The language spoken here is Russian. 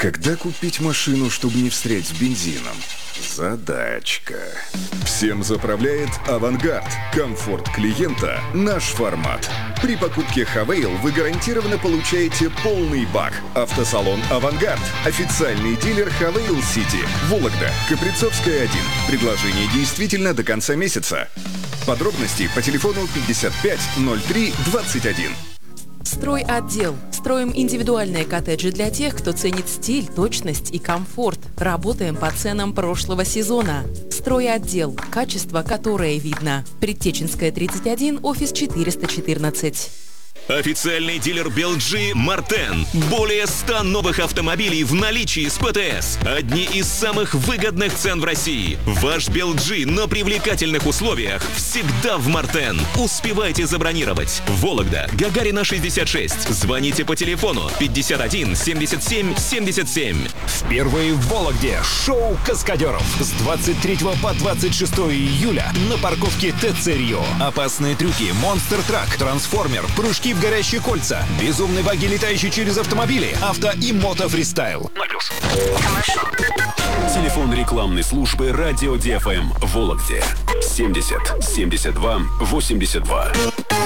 Когда купить машину, чтобы не встрять с бензином? Задачка. Всем заправляет «Авангард». Комфорт клиента – наш формат. При покупке «Хавейл» вы гарантированно получаете полный бак. Автосалон «Авангард». Официальный дилер «Хавейл Сити». Вологда. Каприцовская, 1. Предложение действительно до конца месяца. Подробности по телефону 55 03 21. Стройотдел. Строим индивидуальные коттеджи для тех, кто ценит стиль, точность и комфорт. Работаем по ценам прошлого сезона. Стройотдел. Качество, которое видно. Предтеченская, 31, офис 414. Официальный дилер BLG Мартен. Более 100 новых автомобилей в наличии с ПТС. Одни из самых выгодных цен в России. Ваш BLG на привлекательных условиях всегда в Мартен. Успевайте забронировать. Вологда, Гагарина, 66. Звоните по телефону 51 77 77. Впервые в Вологде шоу каскадеров. С 23 по 26 июля на парковке ТЦ Рио. Опасные трюки, монстр-трак, трансформер, прыжки в горящие кольца, безумные баги, летающие через автомобили, авто и мото-фристайл. Телефон рекламной службы «Радио ДФМ» в Вологде 70 72 82.